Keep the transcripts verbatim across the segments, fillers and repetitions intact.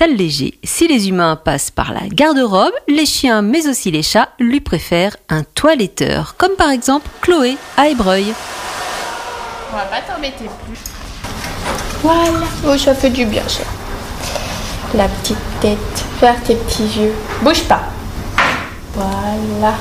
sale léger. Si les humains passent par la garde-robe, les chiens, mais aussi les chats, lui préfèrent un toiletteur. Comme par exemple Chloé à Ébreuil. On va pas t'embêter plus. Voilà. Oh, ça fait du bien ça. La petite tête vers tes petits yeux. Bouge pas. Voilà.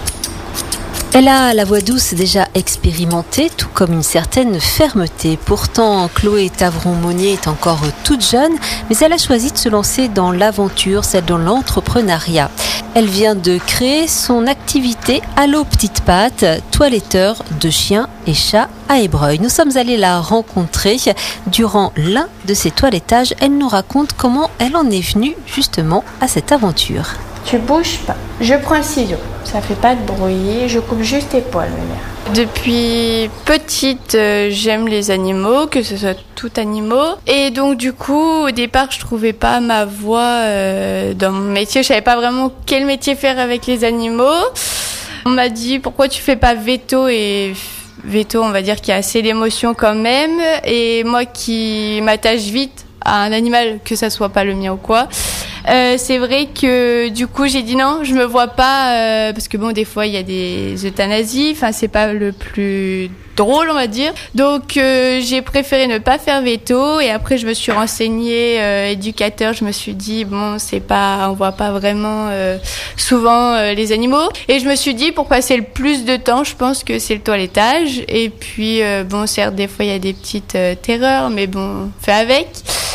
Elle a la voix douce déjà expérimentée, tout comme une certaine fermeté. Pourtant, Chloé Tavron-Monnier est encore toute jeune, mais elle a choisi de se lancer dans l'aventure, celle dans l'entrepreneuriat. Elle vient de créer son activité Allô Petite Patte, toiletteur de chiens et chats à Ébreuil. Nous sommes allés la rencontrer durant l'un de ses toilettages. Elle nous raconte comment elle en est venue justement à cette aventure. Tu bouges pas. Je prends un ciseau. Ça fait pas de bruit. Je coupe juste tes poils, ma mère. Depuis petite, euh, j'aime les animaux, que ce soit tout animaux. Et donc du coup, au départ, je trouvais pas ma voie euh, dans mon métier. Je savais pas vraiment quel métier faire avec les animaux. On m'a dit pourquoi tu fais pas veto et veto, on va dire qu'il y a assez d'émotions quand même. Et moi qui m'attache vite à un animal, que ça soit pas le mien ou quoi. Euh, c'est vrai que du coup j'ai dit non, je me vois pas euh, parce que bon des fois il y a des euthanasies, enfin c'est pas le plus drôle on va dire. Donc euh, j'ai préféré ne pas faire veto et après je me suis renseignée euh, éducateur, je me suis dit bon c'est pas on voit pas vraiment euh, souvent euh, les animaux et je me suis dit pour passer le plus de temps, je pense que c'est le toilettage et puis euh, bon certes des fois il y a des petites euh, terreurs mais bon on fait avec.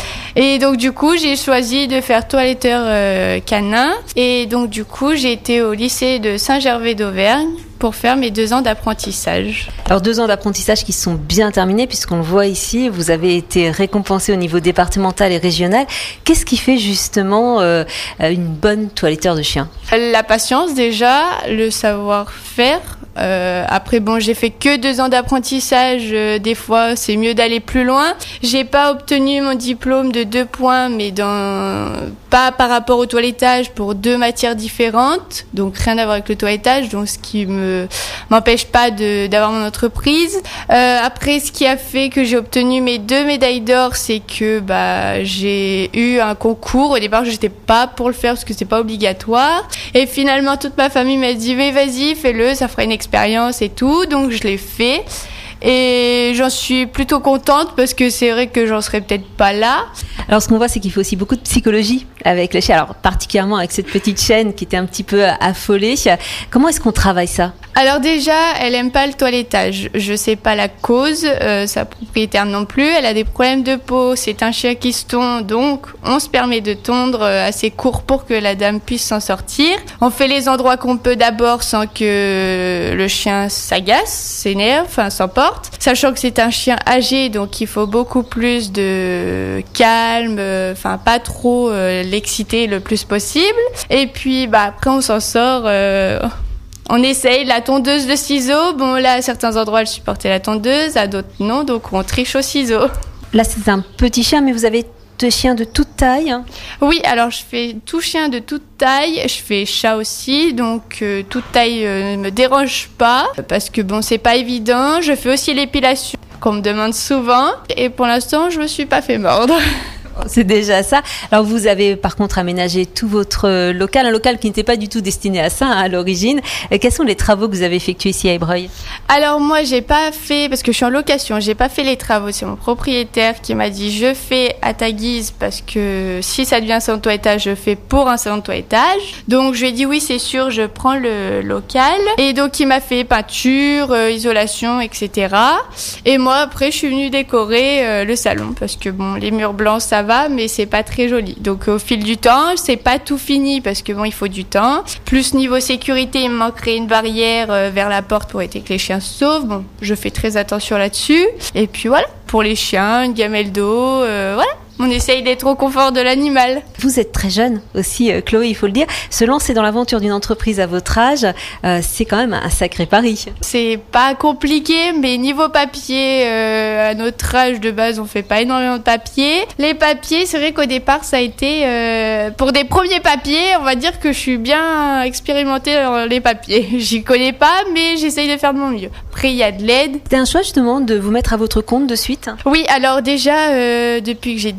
Et donc du coup j'ai choisi de faire toiletteur euh, canin et donc du coup j'ai été au lycée de Saint-Gervais d'Auvergne pour faire mes deux ans d'apprentissage. Alors deux ans d'apprentissage qui sont bien terminés puisqu'on le voit ici, vous avez été récompensé au niveau départemental et régional. Qu'est-ce qui fait justement euh, une bonne toiletteur de chien ? La patience déjà, le savoir-faire. Euh, après bon j'ai fait que deux ans d'apprentissage, euh, des fois c'est mieux d'aller plus loin. J'ai pas obtenu mon diplôme de deux points mais dans pas par rapport au toilettage pour deux matières différentes, donc rien à voir avec le toilettage, donc ce qui me m'empêche pas de d'avoir mon entreprise. Euh, après ce qui a fait que j'ai obtenu mes deux médailles d'or, c'est que bah j'ai eu un concours. Au départ j'étais pas pour le faire parce que c'est pas obligatoire et finalement toute ma famille m'a dit mais vas-y fais-le, ça fera une expérience et tout, donc je l'ai fait et j'en suis plutôt contente parce que c'est vrai que j'en serais peut-être pas là. Alors ce qu'on voit c'est qu'il faut aussi beaucoup de psychologie avec les chiens, alors particulièrement avec cette petite chienne qui était un petit peu affolée. Comment est-ce qu'on travaille ça ? Alors déjà, elle aime pas le toilettage. Je sais pas la cause, euh, sa propriétaire non plus. Elle a des problèmes de peau. C'est un chien qui se tond, donc on se permet de tondre assez court pour que la dame puisse s'en sortir. On fait les endroits qu'on peut d'abord sans que le chien s'agace, s'énerve, enfin s'emporte. Sachant que c'est un chien âgé, donc il faut beaucoup plus de calme, enfin pas trop euh, l'exciter le plus possible. Et puis bah après on s'en sort. Euh, On essaye la tondeuse de ciseaux. Bon, là, à certains endroits, elle supportait la tondeuse, à d'autres non, donc on triche au ciseau. Là, c'est un petit chien, mais vous avez deux chiens de toute taille ? Oui, alors je fais tout chien de toute taille. Je fais chat aussi, donc euh, toute taille euh, ne me dérange pas, parce que bon, c'est pas évident. Je fais aussi l'épilation, qu'on me demande souvent, et pour l'instant, je me suis pas fait mordre. C'est déjà ça. Alors vous avez par contre aménagé tout votre local, un local qui n'était pas du tout destiné à ça hein, à l'origine. Quels sont les travaux que vous avez effectués ici à Ébreuil ? Alors moi j'ai pas fait, parce que je suis en location, j'ai pas fait les travaux. C'est mon propriétaire qui m'a dit je fais à ta guise parce que si ça devient un salon de toilettage, je fais pour un salon de toilettage. Donc je lui ai dit oui c'est sûr, je prends le local. Et donc il m'a fait peinture, euh, isolation, et cetera. Et moi après je suis venue décorer euh, le salon parce que bon les murs blancs ça va. Mais c'est pas très joli. Donc au fil du temps, c'est pas tout fini parce que bon, il faut du temps. Plus niveau sécurité, il me manquerait une barrière euh, vers la porte pour éviter que les chiens se sauvent. Bon, je fais très attention là-dessus. Et puis voilà, pour les chiens, une gamelle d'eau, euh, voilà. On essaye d'être au confort de l'animal. Vous êtes très jeune aussi, Chloé, il faut le dire. Se lancer dans l'aventure d'une entreprise à votre âge, euh, c'est quand même un sacré pari. C'est pas compliqué, mais niveau papier, euh, à notre âge de base, on fait pas énormément de papier. Les papiers, c'est vrai qu'au départ, ça a été... Euh, pour des premiers papiers, on va dire que je suis bien expérimentée dans les papiers. J'y connais pas, mais j'essaye de faire de mon mieux. Après, il y a de l'aide. C'était un choix justement de vous mettre à votre compte de suite ? Oui, alors déjà, euh, depuis que j'ai dix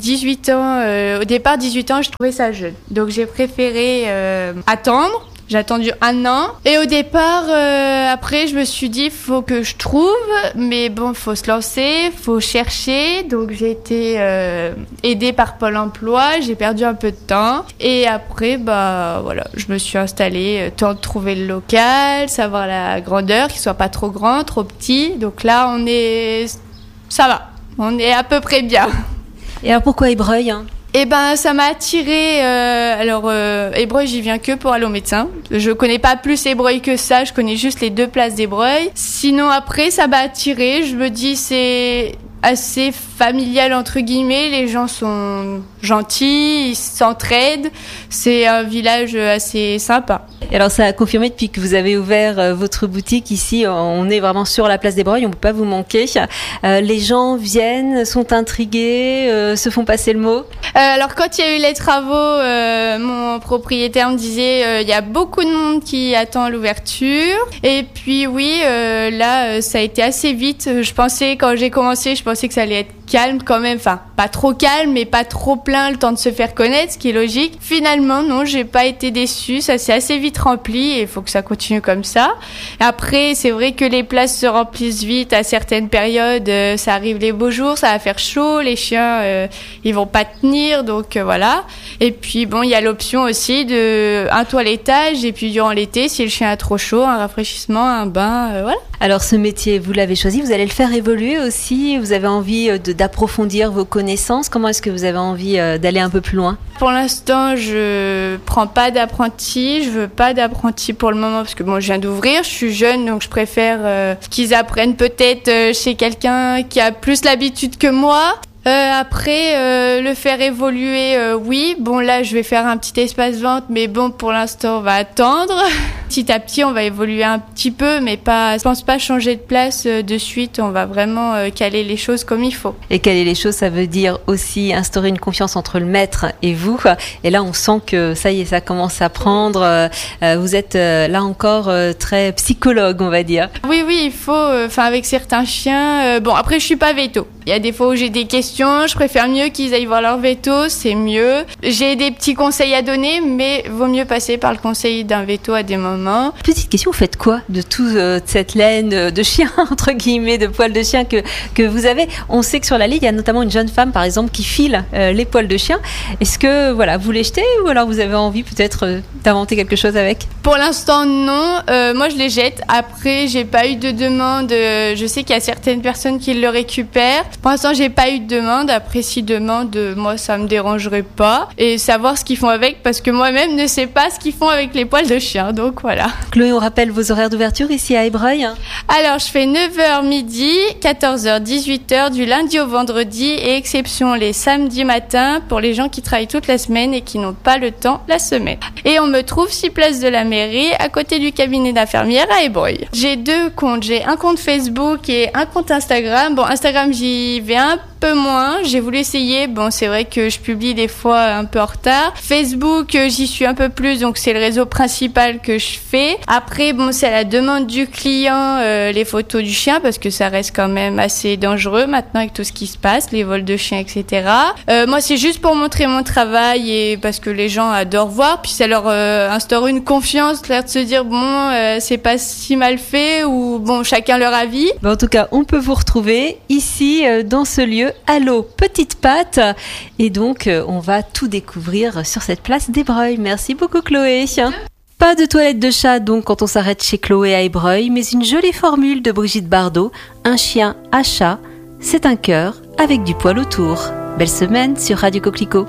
dix-huit ans. Euh, au départ, dix-huit ans, je trouvais ça jeune. Donc j'ai préféré euh, attendre. J'ai attendu un an. Et au départ, euh, après, je me suis dit, faut que je trouve. Mais bon, faut se lancer, faut chercher. Donc, j'ai été euh, aidée par Pôle emploi. J'ai perdu un peu de temps. Et après, bah, voilà, je me suis installée. Euh, temps de trouver le local, savoir la grandeur, qu'il soit pas trop grand, trop petit. Donc là, on est... Ça va. On est à peu près bien. Et alors, pourquoi Ébreuil, hein ? Eh ben, ça m'a attiré. Euh, alors, euh, Ébreuil, j'y viens que pour aller au médecin. Je connais pas plus Ébreuil que ça. Je connais juste les deux places d'Ébreuil. Sinon, après, ça m'a attiré. Je me dis, c'est assez familial entre guillemets. Les gens sont gentils, ils s'entraident. C'est un village assez sympa. Et alors, ça a confirmé depuis que vous avez ouvert euh, votre boutique ici. On est vraiment sur la place d'Ébreuil. On peut pas vous manquer. Euh, les gens viennent, sont intrigués, euh, se font passer le mot. Euh, alors quand il y a eu les travaux, euh, mon propriétaire me disait euh, il y a beaucoup de monde qui attend l'ouverture. Et puis oui, euh, là euh, ça a été assez vite. Je pensais quand j'ai commencé, je pensais que ça allait être calme quand même, enfin pas trop calme mais pas trop plein, le temps de se faire connaître, ce qui est logique. Finalement non, j'ai pas été déçue, ça s'est assez vite rempli et il faut que ça continue comme ça. Après c'est vrai que les places se remplissent vite à certaines périodes, euh, ça arrive les beaux jours, ça va faire chaud, les chiens euh, ils vont pas tenir, donc euh, voilà. Et puis bon, il y a l'option aussi de un toilettage et puis durant l'été si le chien a trop chaud, un rafraîchissement, un bain, euh, voilà. Alors ce métier, vous l'avez choisi, vous allez le faire évoluer aussi, vous avez envie de, d'approfondir vos connaissances. Comment est-ce que vous avez envie d'aller un peu plus loin ? Pour l'instant, je prends pas d'apprenti, je veux pas d'apprenti pour le moment parce que bon, je viens d'ouvrir, je suis jeune donc je préfère euh, qu'ils apprennent peut-être euh, chez quelqu'un qui a plus l'habitude que moi. Euh, après, euh, le faire évoluer, euh, oui. Bon, là, je vais faire un petit espace vente, mais bon, pour l'instant, on va attendre. Petit à petit, on va évoluer un petit peu, mais pas, je pense pas changer de place euh, de suite. On va vraiment euh, caler les choses comme il faut. Et caler les choses, ça veut dire aussi instaurer une confiance entre le maître et vous. Et là, on sent que ça y est, ça commence à prendre. Euh, vous êtes euh, là encore euh, très psychologue, on va dire. Oui, oui, il faut. Enfin, euh, avec certains chiens. Euh, bon, après, je suis pas veto. Il y a des fois où j'ai des questions, je préfère mieux qu'ils aillent voir leur veto, c'est mieux. J'ai des petits conseils à donner, mais vaut mieux passer par le conseil d'un veto à des moments. Petite question, vous faites quoi de toute euh, cette laine de chien, entre guillemets, de poils de chien que, que vous avez ? On sait que sur la ligne, il y a notamment une jeune femme, par exemple, qui file euh, les poils de chien. Est-ce que voilà, vous les jetez ou alors vous avez envie peut-être euh, d'inventer quelque chose avec ? Pour l'instant, non. Euh, moi, je les jette. Après, j'ai pas eu de demande. Je sais qu'il y a certaines personnes qui le récupèrent. Pour l'instant, j'ai pas eu de demande. Après, si demande, moi, ça me dérangerait pas. Et savoir ce qu'ils font avec, parce que moi-même ne sais pas ce qu'ils font avec les poils de chien. Donc, voilà. Chloé, on rappelle vos horaires d'ouverture ici à Ébreuil. Alors, je fais neuf heures midi, quatorze heures, dix-huit heures du lundi au vendredi et exception les samedis matins pour les gens qui travaillent toute la semaine et qui n'ont pas le temps la semaine. Et on me trouve six places de la mairie à côté du cabinet d'infirmière à Ébreuil. J'ai deux comptes. J'ai un compte Facebook et un compte Instagram. Bon, Instagram, j'y vais un peu moins. J'ai voulu essayer. Bon, c'est vrai que je publie des fois un peu en retard. Facebook, j'y suis un peu plus, donc c'est le réseau principal que je fais. Après, bon, c'est à la demande du client, euh, les photos du chien, parce que ça reste quand même assez dangereux maintenant avec tout ce qui se passe, les vols de chiens, et cetera. Euh, moi, c'est juste pour montrer mon travail et parce que les gens adorent voir, puis ça leur euh, instaure une confiance, l'air de se dire, bon, euh, c'est pas si mal fait, ou bon, chacun leur avis. En tout cas, on peut vous retrouver ici, euh, dans ce lieu, Allô Petite Patte. Et donc, euh, on va tout découvrir sur cette place d'Ébreuil. Merci beaucoup, Chloé. Pas de toilette de chat, donc, quand on s'arrête chez Chloé à Ébreuil, mais une jolie formule de Brigitte Bardot. Un chien à chat, c'est un cœur avec du poil autour. Belle semaine sur Radio Coquelicot.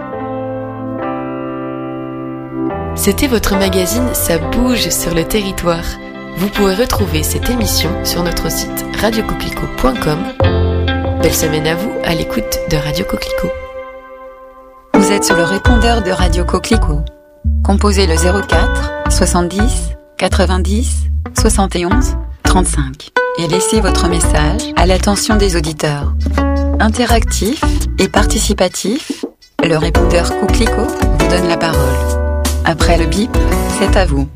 C'était votre magazine Ça bouge sur le territoire. Vous pouvez retrouver cette émission sur notre site radio coquelicot point com. Belle semaine à vous à l'écoute de Radio Coquelicot. Vous êtes sur le répondeur de Radio Coquelicot. Composez le zéro quatre soixante-dix quatre-vingt-dix soixante et onze trente-cinq et laissez votre message à l'attention des auditeurs. Interactif et participatif, le répondeur Coquelicot vous donne la parole. Après le bip, c'est à vous.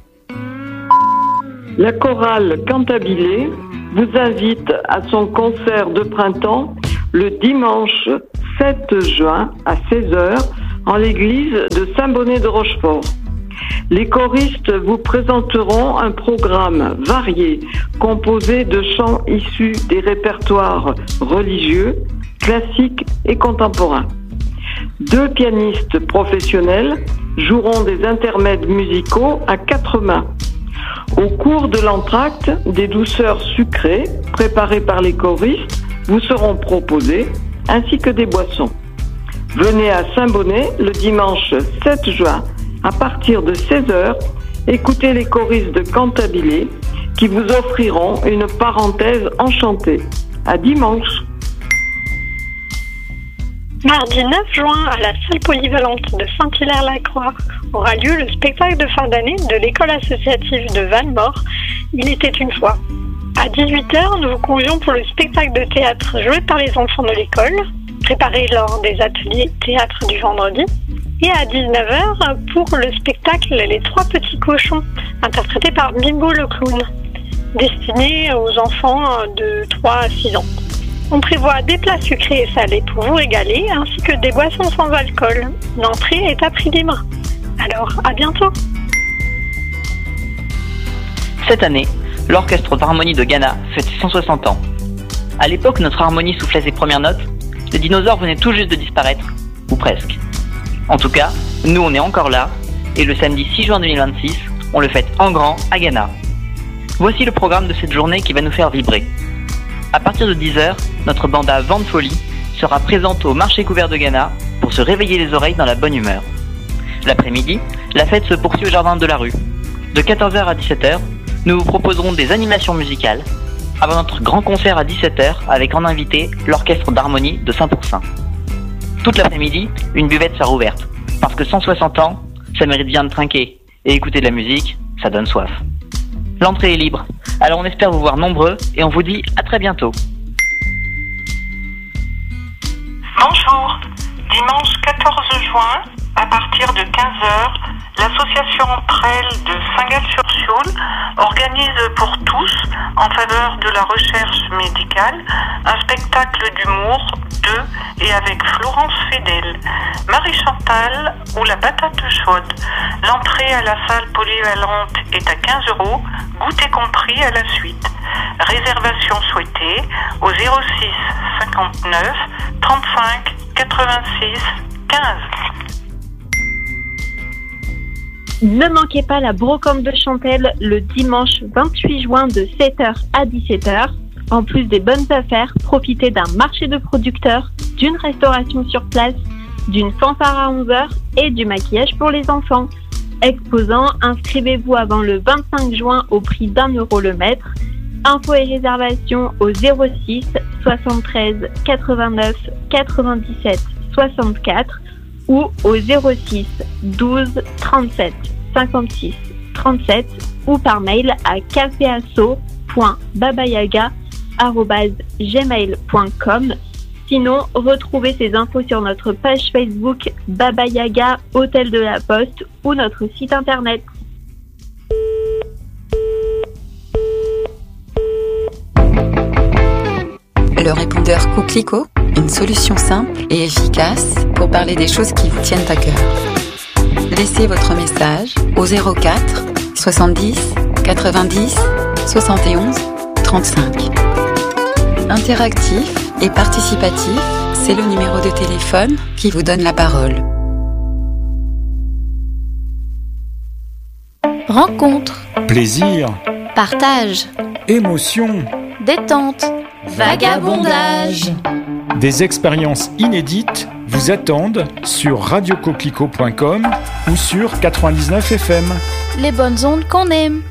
La chorale Cantabile vous invite à son concert de printemps le dimanche sept juin à seize heures en l'église de Saint-Bonnet de Rochefort. Les choristes vous présenteront un programme varié composé de chants issus des répertoires religieux, classiques et contemporains. Deux pianistes professionnels joueront des intermèdes musicaux à quatre mains. Au cours de l'entracte, des douceurs sucrées préparées par les choristes vous seront proposées, ainsi que des boissons. Venez à Saint-Bonnet le dimanche sept juin à partir de seize heures, écoutez les choristes de Cantabile qui vous offriront une parenthèse enchantée. À dimanche. Mardi neuf juin, à la salle polyvalente de Saint-Hilaire-la-Croix, aura lieu le spectacle de fin d'année de l'école associative de Valmore, Il était une fois. À dix-huit heures, nous vous convions pour le spectacle de théâtre joué par les enfants de l'école, préparé lors des ateliers théâtre du vendredi. Et à dix-neuf heures, pour le spectacle Les Trois Petits Cochons, interprété par Bimbo le Clown, destiné aux enfants de trois à six ans. On prévoit des plats sucrés et salés pour vous régaler, ainsi que des boissons sans alcool. L'entrée est à prix libre. Alors, à bientôt. Cette année, l'Orchestre d'harmonie de Ghana fête ses cent soixante ans. À l'époque, notre harmonie soufflait ses premières notes, les dinosaures venaient tout juste de disparaître, ou presque. En tout cas, nous on est encore là, et le samedi six juin deux mille vingt-six, on le fête en grand à Ghana. Voici le programme de cette journée qui va nous faire vibrer. À partir de dix heures, notre banda Vent de Folie sera présente au marché couvert de Ghana pour se réveiller les oreilles dans la bonne humeur. L'après-midi, la fête se poursuit au jardin de la rue. De quatorze heures à dix-sept heures, nous vous proposerons des animations musicales avant notre grand concert à dix-sept heures avec en invité l'Orchestre d'harmonie de Saint-Pourçain. Toute l'après-midi, une buvette sera ouverte, parce que cent soixante ans, ça mérite bien de trinquer, et écouter de la musique, ça donne soif. L'entrée est libre, alors on espère vous voir nombreux, et on vous dit à très bientôt. Bonjour, dimanche quatorze juin, à partir de quinze heures, l'association Entre Elles de Saint-Gall-sur-Sioule organise pour tous, en faveur de la recherche médicale, un spectacle d'humour de et avec Florence Fedel, Marie Chantal ou la patate chaude. L'entrée à la salle polyvalente est à quinze euros, goûter compris à la suite. Réservation souhaitée au zéro six cinquante-neuf trente-cinq quatre-vingt-six quinze. Ne manquez pas la brocante de Chantelle le dimanche vingt-huit juin de sept heures à dix-sept heures. En plus des bonnes affaires, profitez d'un marché de producteurs, d'une restauration sur place, d'une fanfare à onze heures et du maquillage pour les enfants. Exposant, inscrivez-vous avant le vingt-cinq juin au prix d'un euro le mètre. Infos et réservations au zéro six soixante-treize quatre-vingt-neuf quatre-vingt-dix-sept soixante-quatre ou au zéro six douze trente-sept cinquante-six trente-sept ou par mail à cafeasso point babayaga arobase gmail point com. Sinon, retrouvez ces infos sur notre page Facebook Baba Yaga Hôtel de la Poste ou notre site internet. Le répondeur Coquelicot, une solution simple et efficace pour parler des choses qui vous tiennent à cœur. Laissez votre message au zéro quatre soixante-dix quatre-vingt-dix soixante et onze trente-cinq. Interactif et participatif, c'est le numéro de téléphone qui vous donne la parole. Rencontre, plaisir, partage, émotion, détente, vagabondage. Des expériences inédites vous attendent sur radio coquelicot point com ou sur quatre-vingt-dix-neuf F M. Les bonnes ondes qu'on aime.